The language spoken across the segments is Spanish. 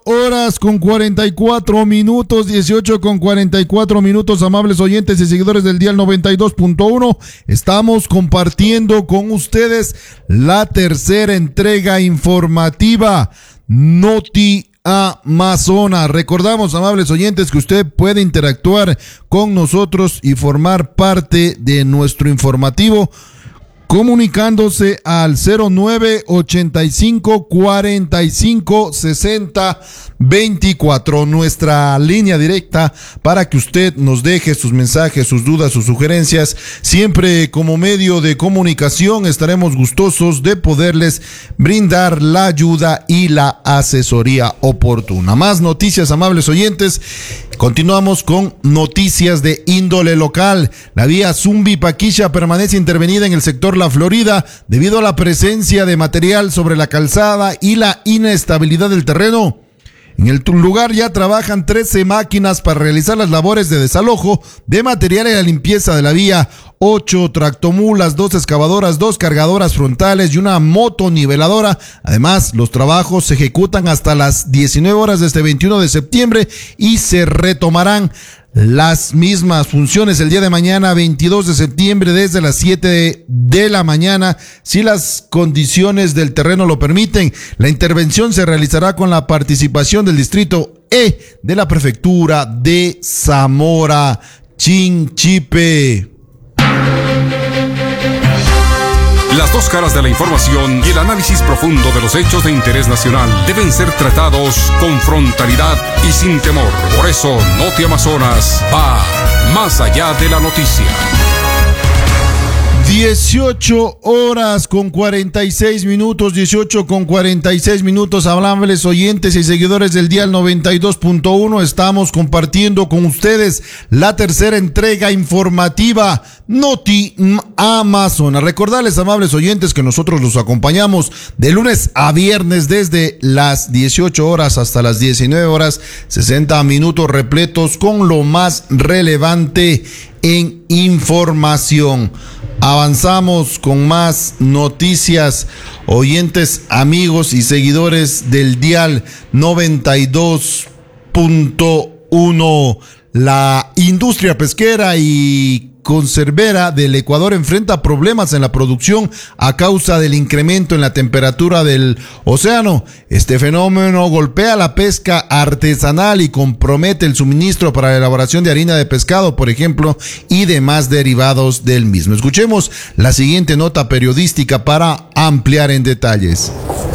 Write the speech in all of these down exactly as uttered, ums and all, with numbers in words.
Horas con cuarenta y cuatro minutos, dieciocho con cuarenta y cuatro minutos, amables oyentes y seguidores del Dial noventa y dos punto uno. Estamos compartiendo con ustedes la tercera entrega informativa Noti Amazonas. Recordamos, amables oyentes, que usted puede interactuar con nosotros y formar parte de nuestro informativo comunicándose al cero nueve ochenta y cinco cuarenta y cinco sesenta veinticuatro, nuestra línea directa para que usted nos deje sus mensajes, sus dudas, sus sugerencias. Siempre como medio de comunicación estaremos gustosos de poderles brindar la ayuda y la asesoría oportuna. Más noticias, amables oyentes. Continuamos con noticias de índole local. La vía Zumbi-Paquisha permanece intervenida en el sector La Florida debido a la presencia de material sobre la calzada y la inestabilidad del terreno. En el lugar ya trabajan trece máquinas para realizar las labores de desalojo de material y la limpieza de la vía. Ocho tractomulas, dos excavadoras, dos cargadoras frontales y una motoniveladora. Además, los trabajos se ejecutan hasta las diecinueve horas de este veintiuno de septiembre y se retomarán las mismas funciones el día de mañana, veintidós de septiembre, desde las siete de la mañana, si las condiciones del terreno lo permiten. La intervención se realizará con la participación del distrito E de la prefectura de Zamora Chinchipe. Las dos caras de la información y el análisis profundo de los hechos de interés nacional deben ser tratados con frontalidad y sin temor. Por eso, Noti Amazonas va más allá de la noticia. dieciocho horas con cuarenta y seis minutos, dieciocho con cuarenta y seis minutos, amables oyentes y seguidores del Dial noventa y dos punto uno. Estamos compartiendo con ustedes la tercera entrega informativa Noti Amazonas. Recordarles, amables oyentes, que nosotros los acompañamos de lunes a viernes desde las dieciocho horas hasta las diecinueve horas, sesenta minutos repletos con lo más relevante en información. Avanzamos con más noticias, oyentes, amigos y seguidores del Dial noventa y dos punto uno. La industria pesquera y conservera del Ecuador enfrenta problemas en la producción a causa del incremento en la temperatura del océano. Este fenómeno golpea la pesca artesanal y compromete el suministro para la elaboración de harina de pescado, por ejemplo, y demás derivados del mismo. Escuchemos la siguiente nota periodística para ampliar en detalles.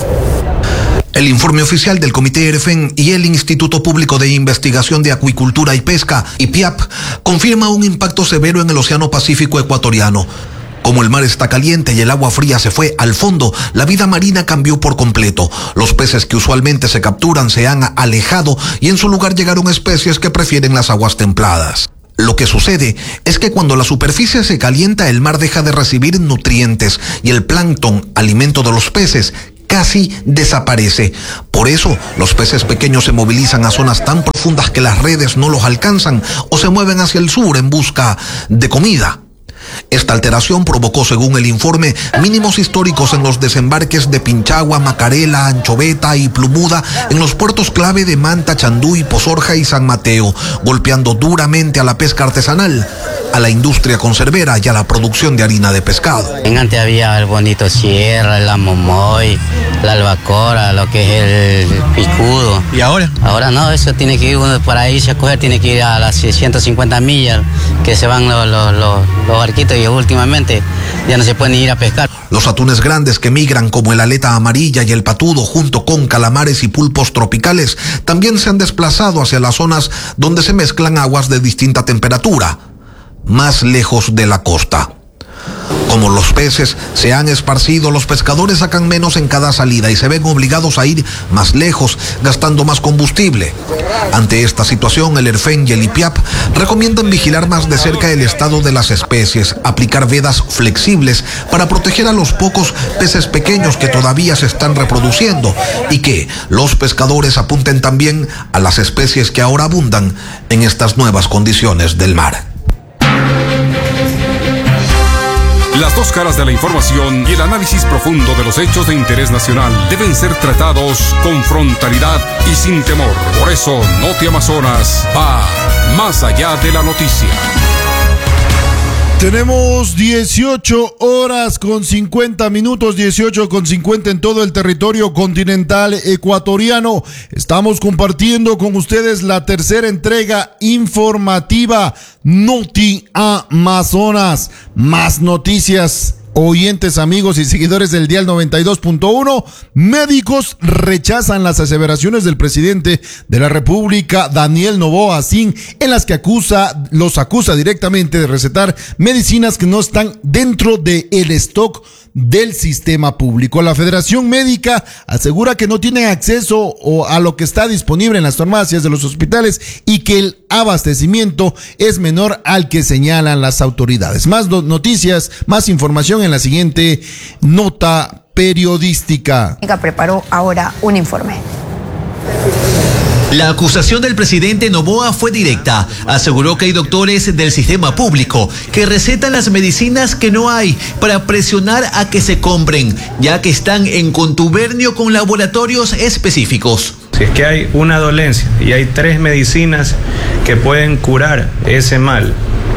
El informe oficial del Comité ERFEN y el Instituto Público de Investigación de Acuicultura y Pesca, I P I A P, confirma un impacto severo en el Océano Pacífico ecuatoriano. Como el mar está caliente y el agua fría se fue al fondo, la vida marina cambió por completo. Los peces que usualmente se capturan se han alejado y en su lugar llegaron especies que prefieren las aguas templadas. Lo que sucede es que cuando la superficie se calienta, el mar deja de recibir nutrientes y el plancton, alimento de los peces, casi desaparece. Por eso, los peces pequeños se movilizan a zonas tan profundas que las redes no los alcanzan o se mueven hacia el sur en busca de comida. Esta alteración provocó, según el informe, mínimos históricos en los desembarques de Pinchagua, Macarela, Anchoveta y Plumuda en los puertos clave de Manta, Chanduy, Pozorja y San Mateo, golpeando duramente a la pesca artesanal, a la industria conservera y a la producción de harina de pescado. Antes había el bonito sierra, la momoy, la albacora, lo que es el picudo. ¿Y ahora? Ahora no, eso tiene que ir uno para irse a coger, tiene que ir a las ciento cincuenta millas que se van los, los, los, los barquitos y últimamente ya no se pueden ir a pescar. Los atunes grandes que migran, como el aleta amarilla y el patudo, junto con calamares y pulpos tropicales, también se han desplazado hacia las zonas donde se mezclan aguas de distinta temperatura, más lejos de la costa. Como los peces se han esparcido, los pescadores sacan menos en cada salida y se ven obligados a ir más lejos, gastando más combustible. Ante esta situación, el ERFEN y el I P I A P recomiendan vigilar más de cerca el estado de las especies, aplicar vedas flexibles para proteger a los pocos peces pequeños que todavía se están reproduciendo y que los pescadores apunten también a las especies que ahora abundan en estas nuevas condiciones del mar. Las dos caras de la información y el análisis profundo de los hechos de interés nacional deben ser tratados con frontalidad y sin temor. Por eso, Noti Amazonas va más allá de la noticia. Tenemos dieciocho horas con cincuenta minutos, dieciocho con cincuenta en todo el territorio continental ecuatoriano. Estamos compartiendo con ustedes la tercera entrega informativa Noti Amazonas. Más noticias. Oyentes, amigos y seguidores del Dial noventa y dos punto uno, médicos rechazan las aseveraciones del presidente de la República, Daniel Noboa Sin, en las que acusa, los acusa directamente de recetar medicinas que no están dentro del stock del sistema público. La Federación Médica asegura que no tienen acceso a lo que está disponible en las farmacias de los hospitales y que el abastecimiento es menor al que señalan las autoridades. Más noticias, más información en la siguiente nota periodística. Preparó ahora un informe. La acusación del presidente Noboa fue directa. Aseguró que hay doctores del sistema público que recetan las medicinas que no hay para presionar a que se compren, ya que están en contubernio con laboratorios específicos. Si es que hay una dolencia y hay tres medicinas que pueden curar ese mal,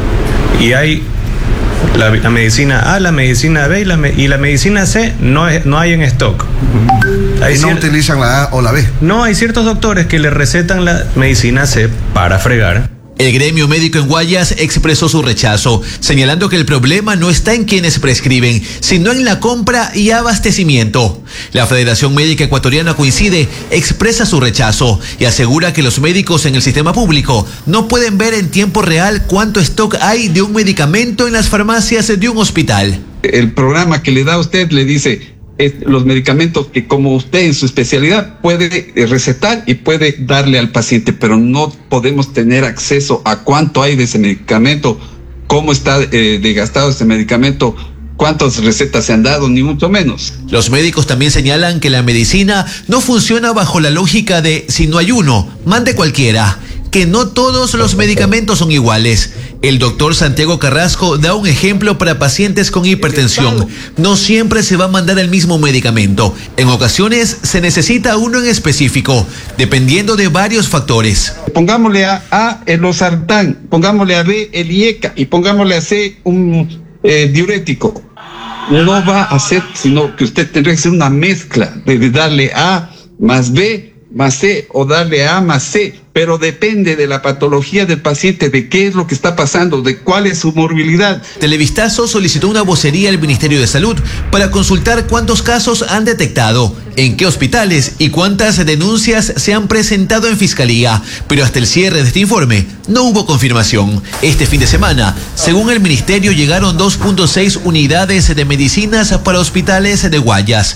y hay la, la medicina A, la medicina B y la, y la medicina C no, es, no hay en stock. Hay y no utilizan la A o la B. No, hay ciertos doctores que le recetan la medicina C para fregar. El gremio médico en Guayas expresó su rechazo, señalando que el problema no está en quienes prescriben, sino en la compra y abastecimiento. La Federación Médica Ecuatoriana coincide, expresa su rechazo y asegura que los médicos en el sistema público no pueden ver en tiempo real cuánto stock hay de un medicamento en las farmacias de un hospital. El programa que le da a usted le dice los medicamentos que como usted en su especialidad puede recetar y puede darle al paciente, pero no podemos tener acceso a cuánto hay de ese medicamento, cómo está eh, desgastado ese medicamento, cuántas recetas se han dado, ni mucho menos. Los médicos también señalan que la medicina no funciona bajo la lógica de si no hay uno, mande cualquiera, que no todos los medicamentos son iguales. El doctor Santiago Carrasco da un ejemplo para pacientes con hipertensión. No siempre se va a mandar el mismo medicamento. En ocasiones se necesita uno en específico, dependiendo de varios factores. Pongámosle a A el losartán, pongámosle a B el IECA y pongámosle a C un eh, diurético. No va a ser, sino que usted tendrá que hacer una mezcla de, de darle A más B más C o darle A más C, pero depende de la patología del paciente, de qué es lo que está pasando, de cuál es su morbilidad. Televistazo solicitó una vocería al Ministerio de Salud para consultar cuántos casos han detectado, en qué hospitales y cuántas denuncias se han presentado en Fiscalía, pero hasta el cierre de este informe no hubo confirmación. Este fin de semana, según el Ministerio, llegaron dos punto seis unidades de medicinas para hospitales de Guayas.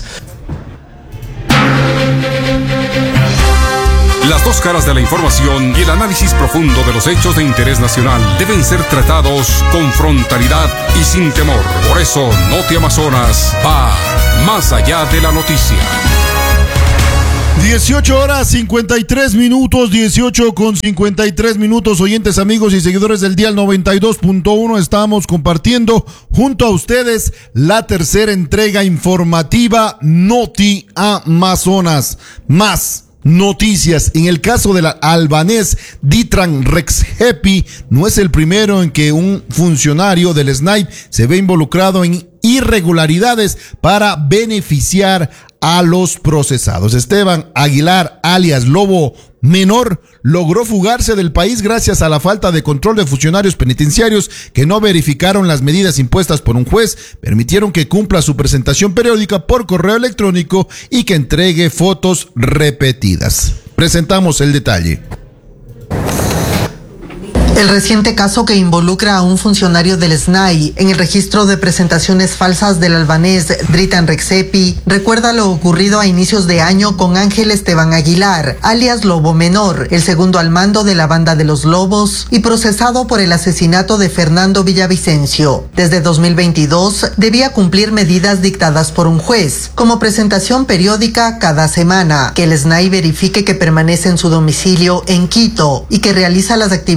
Las dos caras de la información y el análisis profundo de los hechos de interés nacional deben ser tratados con frontalidad y sin temor. Por eso, Noti Amazonas va más allá de la noticia. dieciocho horas cincuenta y tres minutos, dieciocho con cincuenta y tres minutos, oyentes, amigos y seguidores del Dial noventa y dos punto uno, estamos compartiendo junto a ustedes la tercera entrega informativa Noti Amazonas. Más noticias. En el caso del albanés Ditran Rexhepi, no es el primero en que un funcionario del S N A I se ve involucrado en irregularidades para beneficiar a los procesados. Esteban Aguilar, alias Lobo Menor, logró fugarse del país gracias a la falta de control de funcionarios penitenciarios que no verificaron las medidas impuestas por un juez, permitieron que cumpla su presentación periódica por correo electrónico y que entregue fotos repetidas. Presentamos el detalle. El reciente caso que involucra a un funcionario del S N A I en el registro de presentaciones falsas del albanés Dritan Rexhepi recuerda lo ocurrido a inicios de año con Ángel Esteban Aguilar, alias Lobo Menor, el segundo al mando de la banda de los Lobos y procesado por el asesinato de Fernando Villavicencio. Desde dos mil veintidós debía cumplir medidas dictadas por un juez, como presentación periódica cada semana, que el S N A I verifique que permanece en su domicilio en Quito y que realiza las actividades de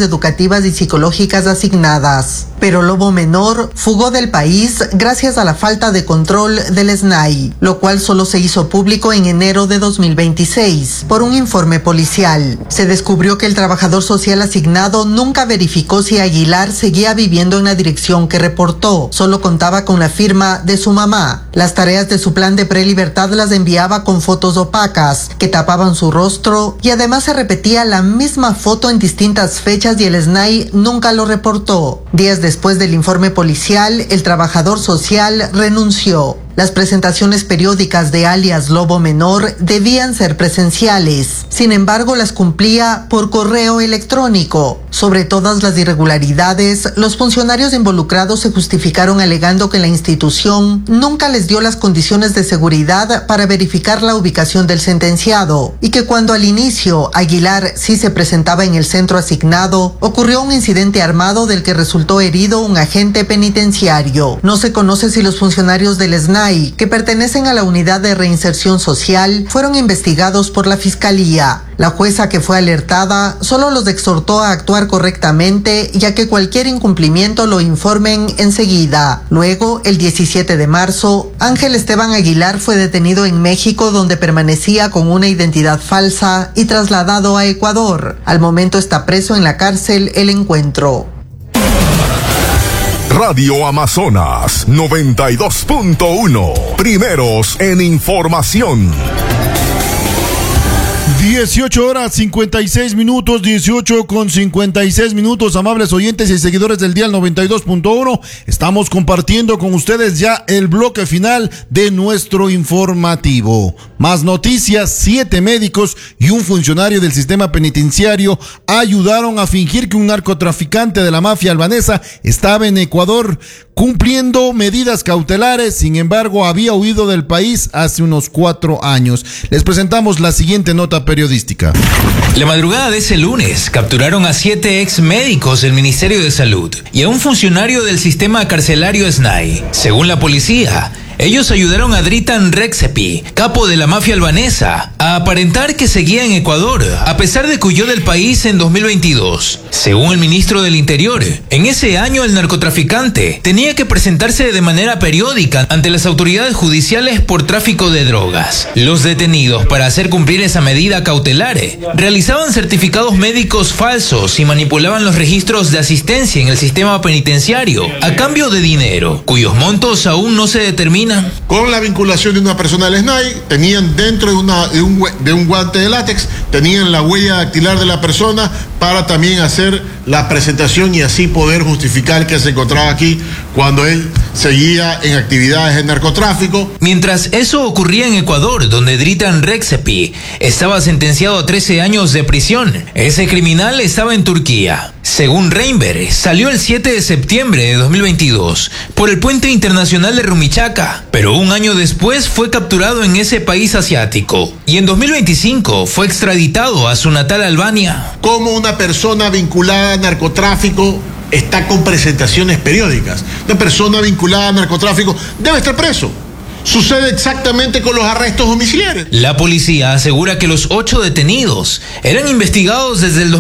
educativas y psicológicas asignadas. Pero Lobo Menor fugó del país gracias a la falta de control del S N A I, lo cual solo se hizo público en enero de dos mil veintiséis. Por un informe policial, se descubrió que el trabajador social asignado nunca verificó si Aguilar seguía viviendo en la dirección que reportó. Solo contaba con la firma de su mamá. Las tareas de su plan de prelibertad las enviaba con fotos opacas que tapaban su rostro y además se repetía la misma foto en distintas fechas y el S N A I nunca lo reportó. Días después del informe policial, el trabajador social renunció. Las presentaciones periódicas de alias Lobo Menor debían ser presenciales. Sin embargo, las cumplía por correo electrónico. Sobre todas las irregularidades, los funcionarios involucrados se justificaron alegando que la institución nunca les dio las condiciones de seguridad para verificar la ubicación del sentenciado y que cuando al inicio Aguilar sí se presentaba en el centro asignado, ocurrió un incidente armado del que resultó herido un agente penitenciario. No se conoce si los funcionarios del S N A I que pertenecen a la Unidad de Reinserción Social fueron investigados por la Fiscalía. La jueza que fue alertada solo los exhortó a actuar correctamente y a que cualquier incumplimiento lo informen enseguida. Luego, el diecisiete de marzo, Ángel Esteban Aguilar fue detenido en México, donde permanecía con una identidad falsa y trasladado a Ecuador. Al momento está preso en la cárcel El Encuentro. Radio Amazonas noventa y dos punto uno. Primeros en información. dieciocho horas cincuenta y seis minutos, dieciocho con cincuenta y seis minutos, amables oyentes y seguidores del Dial noventa y dos punto uno. Estamos compartiendo con ustedes ya el bloque final de nuestro informativo. Más noticias: siete médicos y un funcionario del sistema penitenciario ayudaron a fingir que un narcotraficante de la mafia albanesa estaba en Ecuador cumpliendo medidas cautelares. Sin embargo, había huido del país hace unos cuatro años. Les presentamos la siguiente nota periodística. La madrugada de ese lunes capturaron a siete ex médicos del Ministerio de Salud y a un funcionario del sistema carcelario S N A I. Según la policía, ellos ayudaron a Dritan Rexepi, capo de la mafia albanesa, a aparentar que seguía en Ecuador, a pesar de que huyó del país en dos mil veintidós. Según el ministro del Interior, en ese año el narcotraficante tenía que presentarse de manera periódica ante las autoridades judiciales por tráfico de drogas. Los detenidos, para hacer cumplir esa medida cautelar, realizaban certificados médicos falsos y manipulaban los registros de asistencia en el sistema penitenciario a cambio de dinero, cuyos montos aún no se determinan. Con la vinculación de una persona del S N A I, tenían dentro de, una, de, un, de un guante de látex, tenían la huella dactilar de la persona para también hacer la presentación y así poder justificar que se encontraba aquí cuando él seguía en actividades de narcotráfico. Mientras eso ocurría en Ecuador, donde Dritan Rexepi estaba sentenciado a trece años de prisión, ese criminal estaba en Turquía. Según Reinberg, salió el siete de septiembre de dos mil veintidós por el puente internacional de Rumichaca, pero un año después fue capturado en ese país asiático y en dos mil veinticinco fue extraditado a su natal Albania. Como una persona vinculada a narcotráfico está con presentaciones periódicas, una persona vinculada a narcotráfico debe estar preso. Sucede exactamente con los arrestos domiciliarios. La policía asegura que los ocho detenidos eran investigados desde el